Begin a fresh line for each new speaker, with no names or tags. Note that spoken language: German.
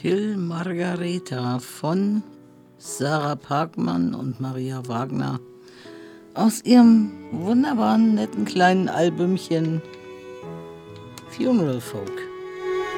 Till Margareta von Sarah Parkmann und Maria Wagner aus ihrem wunderbaren, netten kleinen Albümchen Funeral Folk.